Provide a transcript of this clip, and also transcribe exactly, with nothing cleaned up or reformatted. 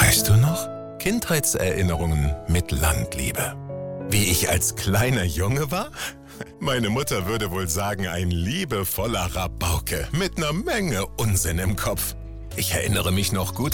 Weißt du noch? Kindheitserinnerungen mit Landliebe. Wie ich als kleiner Junge war? Meine Mutter würde wohl sagen, ein liebevoller Rabauke mit einer Menge Unsinn im Kopf. Ich erinnere mich noch gut